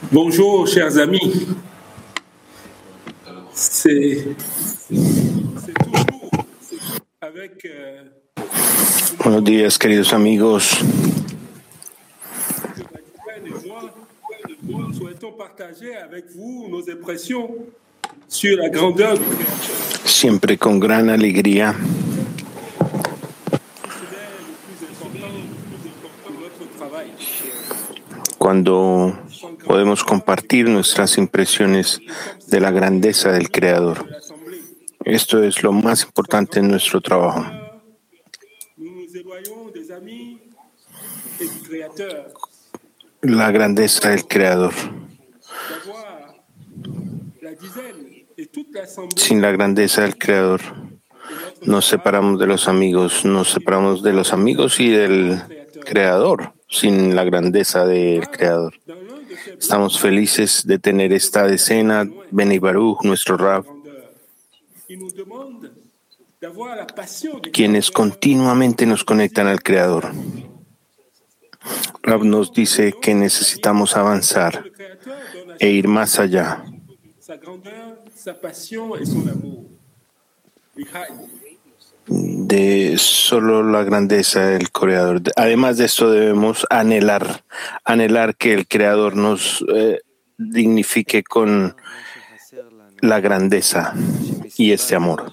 Bonjour, chers amis. C'est toujours avec Buenos días, queridos amigos. Madeleine et moi souhaitons partager avec vous nos impressions sur la grandeur du Créateur. Siempre con gran alegría Considère le plus important de notre travail. cuando podemos compartir nuestras impresiones de la grandeza del Creador. De l'Assemblée. Esto es lo más importante en nuestro trabajo. Nous nous éloignons des amis et du Créateur. La grandeza del Creador. D'avoir la dizaine et toute l'Assemblée Sin la grandeza del Creador, nos separamos de los amigos y del Creador, sin la grandeza del Creador. dans l'un de ces Estamos felices de tener esta decena, Beni Baruch, nuestro Rab, grandeurs. Il nous demande d'avoir la passion du quienes continuamente nos conectan al Creador. Rab nos dice que necesitamos avanzar Le Créateur donne à e ir más allá sa grandeur, sa passion et son amour. de solo la grandeza del Creador. Además de esto debemos anhelar que el Creador nos dignifique con la grandeza y este amor.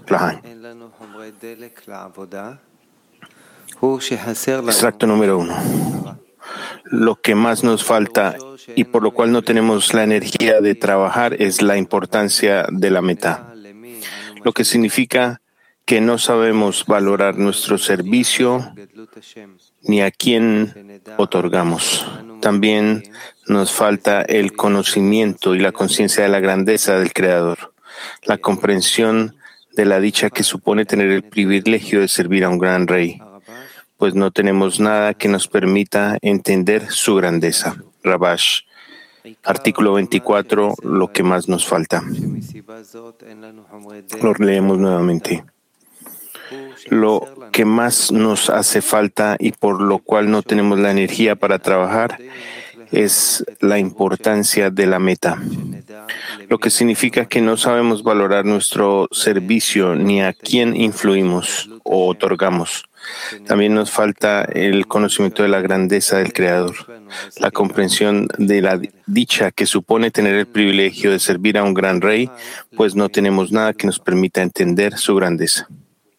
Extracto número 1. Lo que más nos falta y por lo cual no tenemos la energía de trabajar es la importancia de la meta, lo que significa que no sabemos valorar nuestro servicio ni a quién otorgamos. También nos falta el conocimiento y la conciencia de la grandeza del Creador, la comprensión de la dicha que supone tener el privilegio de servir a un gran rey, pues no tenemos nada que nos permita entender su grandeza. Rabash, artículo 24, lo que más nos falta. Lo leemos nuevamente. Lo que más nos hace falta y por lo cual no tenemos la energía para trabajar es la importancia de la meta, lo que significa que no sabemos valorar nuestro servicio ni a quién influimos o otorgamos. También nos falta el conocimiento de la grandeza del Creador, la comprensión de la dicha que supone tener el privilegio de servir a un gran rey, pues no tenemos nada que nos permita entender su grandeza.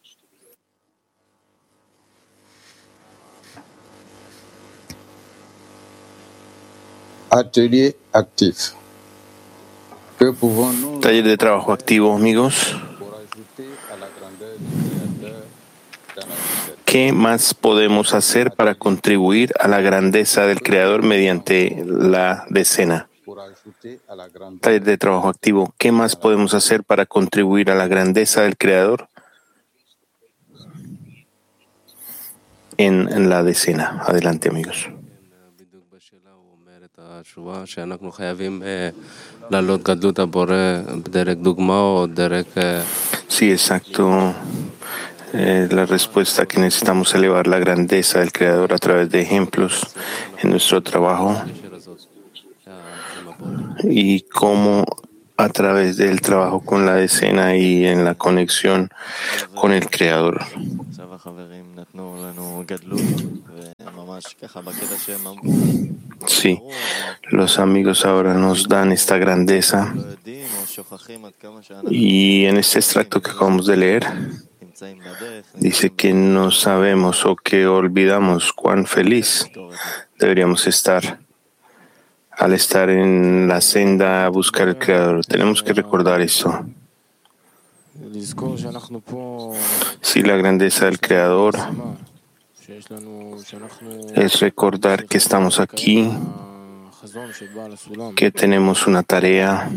Atelier actif. Que pouvons-nous Taller de trabajo activo, amigos. pour ajouter à la grandeur du Créateur dans la dizaine? ¿Qué más podemos hacer para contribuir a la grandeza del Creador mediante la decena? Pour ajouter à la grandeur Taller de trabajo activo. ¿Qué más podemos hacer para contribuir a la grandeza del Creador en la decena? Adelante, amigos. שאנחנו חייבים לעלות גדלות הבורא בדרך דוגמה או דרך Sí, exacto. La respuesta que necesitamos elevar la grandeza del Creador a través de ejemplos en nuestro trabajo y cómo a través del trabajo con la decena y en la conexión con el Creador. Sí, los amigos ahora nos dan esta grandeza y en este extracto que acabamos de leer dice que no sabemos o que olvidamos cuán feliz deberíamos estar al estar en la senda a buscar el Creador. Tenemos que recordar esto. Sí, la grandeza del Creador es recordar que estamos aquí, que tenemos una tarea,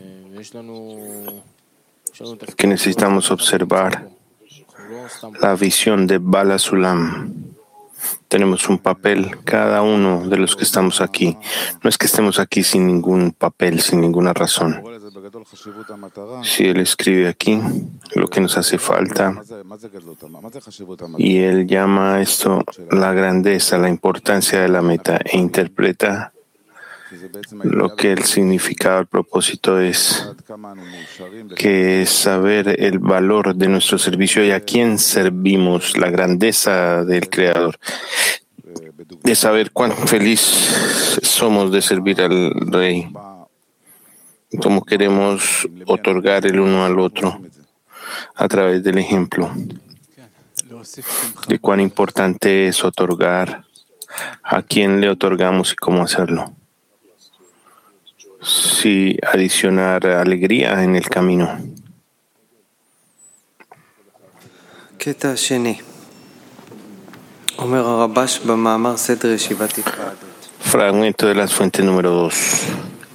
que necesitamos observar la visión de Bala Sulam. Tenemos un papel, cada uno de los que estamos aquí. No es que estemos aquí sin ningún papel, sin ninguna razón. Si él escribe aquí lo que nos hace falta y él llama a esto la grandeza, la importancia de la meta e interpreta Lo que el significado, el propósito es que es saber el valor de nuestro servicio y a quién servimos, la grandeza del Creador, de saber cuán feliz somos de servir al Rey, cómo queremos otorgar el uno al otro a través del ejemplo, de cuán importante es otorgar, a quién le otorgamos y cómo hacerlo. Sí, adicionar alegría en el camino. קטע שני. אומר הרב"ש במאמר סדר ישיבת התוועדות. Fragmento de las fuentes número 2.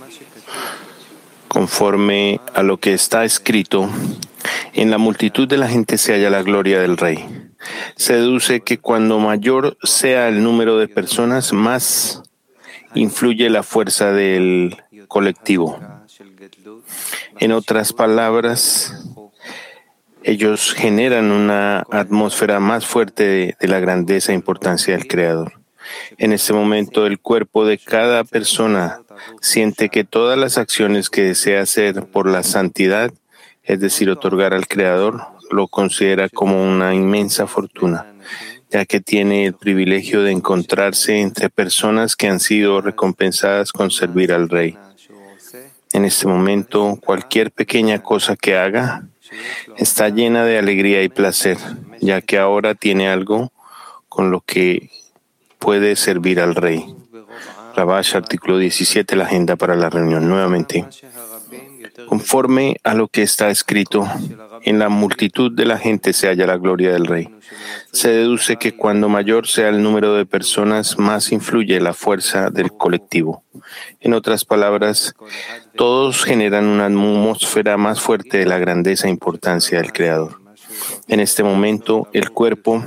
Conforme a lo que está escrito, en la multitud de la gente se halla la gloria del Rey. Se deduce que cuando mayor sea el número de personas, más influye la fuerza del colectivo. En otras palabras, ellos generan una atmósfera más fuerte de la grandeza e importancia del Creador. En este momento, el cuerpo de cada persona siente que todas las acciones que desea hacer por la santidad, es decir, otorgar al Creador, lo considera como una inmensa fortuna, ya que tiene el privilegio de encontrarse entre personas que han sido recompensadas con servir al Rey. En este momento, cualquier pequeña cosa que haga está llena de alegría y placer, ya que ahora tiene algo con lo que puede servir al Rey. Rabash, artículo 17, la agenda para la reunión. Nuevamente, conforme a lo que está escrito, en la multitud de la gente se halla la gloria del Rey. Se deduce que cuando mayor sea el número de personas, más influye la fuerza del colectivo. En otras palabras, todos generan una atmósfera más fuerte de la grandeza e importancia del Creador. En este momento, el cuerpo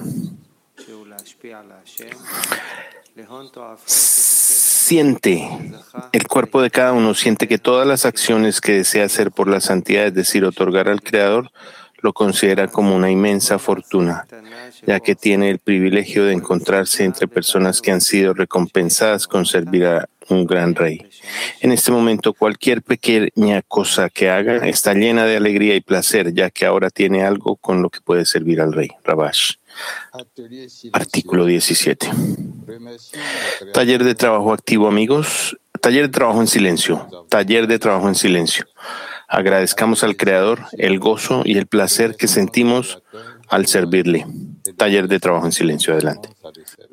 de cada uno siente que todas las acciones que desea hacer por la santidad, es decir, otorgar al Creador, lo considera como una inmensa fortuna, ya que tiene el privilegio de encontrarse entre personas que han sido recompensadas con servir a un gran Rey. En este momento, cualquier pequeña cosa que haga está llena de alegría y placer, ya que ahora tiene algo con lo que puede servir al Rey. Rabash, artículo 17. Taller de trabajo activo, amigos. Taller de trabajo en silencio. Taller de trabajo en silencio. Agradezcamos al Creador el gozo y el placer que sentimos al servirle. Taller de trabajo en silencio. Adelante.